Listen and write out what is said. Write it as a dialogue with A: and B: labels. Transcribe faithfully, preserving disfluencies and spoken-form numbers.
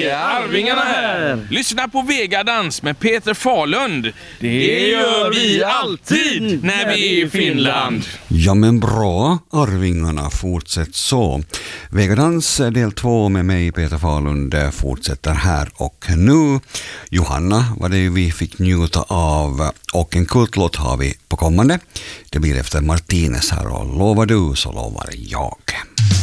A: är Arvingarna här. Lyssna på Vegadans med Peter Falund. Det gör vi alltid när vi är i Finland.
B: Ja men bra, Arvingarna, fortsätt så. Vegadans del två med mig Peter Falund fortsätter här och nu. Johanna, vad det är vi fick njuta av, och en kultlåt har vi på kommande. Det blir efter Martinez här, och lovar du så lovar jag.